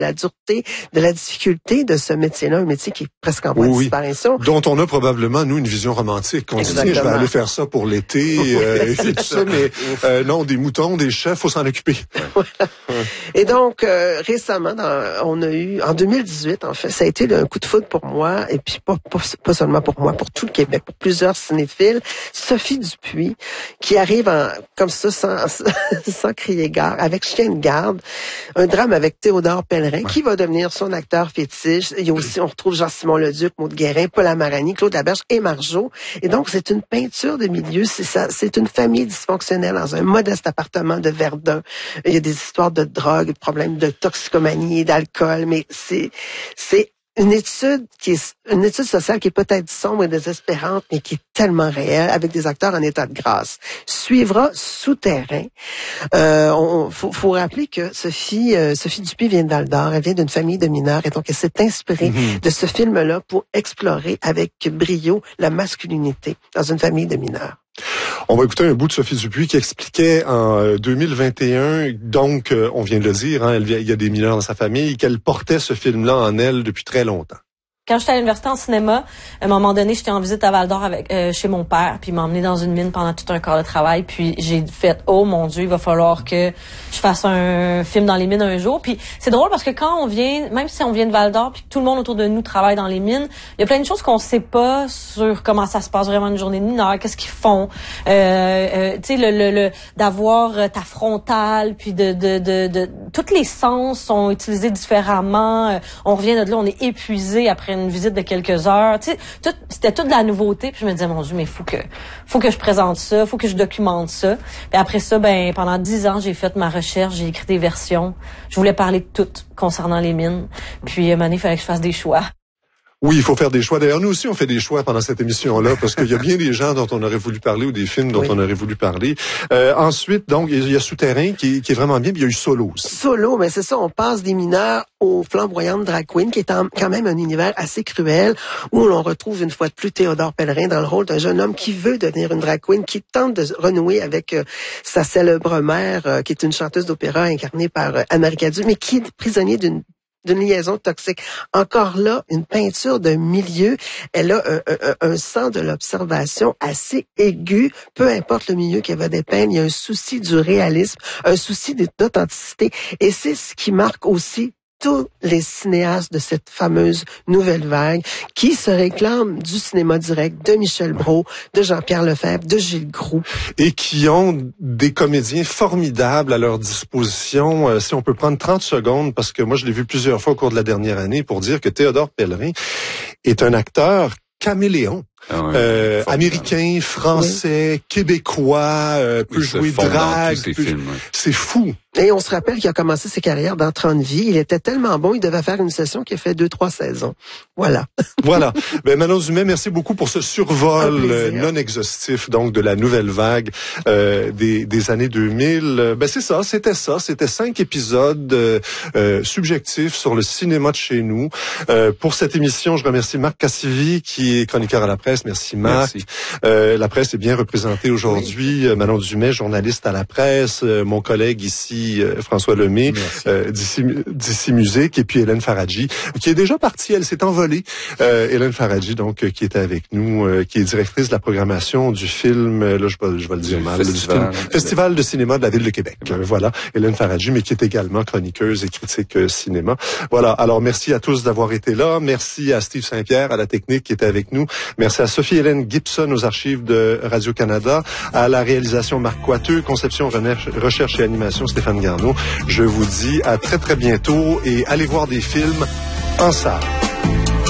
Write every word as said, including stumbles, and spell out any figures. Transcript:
la dureté, de la difficulté de ce métier-là, un métier qui est presque en voie de oui, disparition. Dont on a probablement, nous, une vision romantique. On se dit, je vais aller faire ça pour l'été, euh, et tout ça, mais euh, non, des moutons, des chefs, faut s'en occuper. Voilà. Ouais. Et donc, euh, récemment, dans, on a eu, en deux mille dix-huit, en fait, ça a été un coup de foudre pour moi, et puis pas, pas, pas seulement pour moi, pour tout le Québec, pour plusieurs cinéphiles. Sophie Dupuis, qui arrive en, comme ça, sans, sans crier gare, avec Chien de garde, un drame avec Théodore Pellerin, ouais. qui va devenir son acteur fétiche. Il y a aussi, on retrouve Jean-Simon Leduc, Maud Guérin, Paul Amarani, Claude Laberge et Marjo. Et donc, c'est une peinture de milieu, c'est ça, c'est une famille dysfonctionnelle dans un modeste appartement de Verdun. Il y a des histoires de drogue, de problèmes de toxicomanie, d'alcool, mais c'est, c'est une étude qui est, une étude sociale qui est peut-être sombre et désespérante, mais qui est tellement réelle, avec des acteurs en état de grâce. Suivra Souterrain. Euh, on, faut, faut rappeler que Sophie, euh, Sophie Dupuis vient de Val-d'Or, elle vient d'une famille de mineurs, et donc elle s'est inspirée mm-hmm. de ce film-là pour explorer avec brio la masculinité dans une famille de mineurs. On va écouter un bout de Sophie Dupuis qui expliquait en deux mille vingt et un, donc euh, on vient de le dire, hein, elle, il y a des mineurs dans sa famille, qu'elle portait ce film-là en elle depuis très longtemps. Quand j'étais à l'université en cinéma, à un moment donné, j'étais en visite à Val-d'Or avec euh, chez mon père, puis il m'a emmené dans une mine pendant tout un corps de travail, puis j'ai fait « Oh mon Dieu, il va falloir que je fasse un film dans les mines un jour ». Puis c'est drôle parce que quand on vient, même si on vient de Val-d'Or, puis que tout le monde autour de nous travaille dans les mines, il y a plein de choses qu'on sait pas sur comment ça se passe vraiment une journée de mineur, qu'est-ce qu'ils font, euh, euh, tu sais, le, le, le d'avoir ta frontale, puis de, de, de, de, tous les sens sont utilisés différemment. On revient de là, on est épuisé après une visite de quelques heures, tu sais, tout, c'était toute de la nouveauté, puis je me disais mon Dieu, mais faut que faut que je présente ça, faut que je documente ça. Puis après ça, ben pendant dix ans, j'ai fait ma recherche, j'ai écrit des versions. Je voulais parler de tout concernant les mines. Puis à un moment donné, il fallait que je fasse des choix. Oui, il faut faire des choix. D'ailleurs, nous aussi, on fait des choix pendant cette émission-là, parce qu'il y a bien des gens dont on aurait voulu parler ou des films dont oui. on aurait voulu parler. Euh, ensuite, donc, il y a Souterrain qui, qui est vraiment bien, puis il y a eu Solo aussi. Solo, mais c'est ça, on passe des mineurs aux flamboyantes drag queens, qui est en, quand même un univers assez cruel, où l'on retrouve une fois de plus Théodore Pellerin dans le rôle d'un jeune homme qui veut devenir une drag queen, qui tente de renouer avec euh, sa célèbre mère, euh, qui est une chanteuse d'opéra incarnée par euh, Anne-Marie Cadieux, mais qui est prisonnier d'une d'une liaison toxique. Encore là, une peinture d'un milieu, elle a un, un, un sens de l'observation assez aigu, peu importe le milieu qu'elle va dépeindre, il y a un souci du réalisme, un souci d'authenticité, et c'est ce qui marque aussi tous les cinéastes de cette fameuse nouvelle vague qui se réclament du cinéma direct de Michel Brault, de Jean-Pierre Lefebvre, de Gilles Groux. Et qui ont des comédiens formidables à leur disposition. Euh, si on peut prendre trente secondes, parce que moi je l'ai vu plusieurs fois au cours de la dernière année, pour dire que Théodore Pellerin est un acteur caméléon. Ah ouais, euh, américain, français, oui. québécois, euh, peut jouer drag. Peut... Films, ouais. C'est fou. Et on se rappelle qu'il a commencé ses carrières dans trente vies. Il était tellement bon, il devait faire une session qui a fait deux, trois saisons. Voilà. Voilà. Ben, Manon Dumais, merci beaucoup pour ce survol non exhaustif, donc, de la nouvelle vague, euh, des, des années deux mille. Ben, c'est ça, c'était ça. C'était cinq épisodes, euh, subjectifs sur le cinéma de chez nous. Euh, pour cette émission, je remercie Marc Cassivi, qui est chroniqueur à la presse. Merci, Marc. Merci. Euh, la presse est bien représentée aujourd'hui. Oui. Manon Dumais, journaliste à la presse. Euh, mon collègue ici, euh, François Lemay, euh, d'ici, d'ici Musique. Et puis Hélène Faradji, qui est déjà partie. Elle s'est envolée. Euh, Hélène Faradji, donc, euh, qui était avec nous, euh, qui est directrice de la programmation du film, euh, là, je vais, je vais le dire du mal, festival, du film, Festival de cinéma de la Ville de Québec. Euh, voilà. Hélène Faradji, mais qui est également chroniqueuse et critique euh, cinéma. Voilà. Alors, merci à tous d'avoir été là. Merci à Steve Saint-Pierre, à la technique, qui était avec nous. Merci à Sophie-Hélène Gibson aux archives de Radio-Canada, à la réalisation Marc Coiteux, conception, recherche et animation Stéphane Garneau. Je vous dis à très très bientôt et allez voir des films en salle.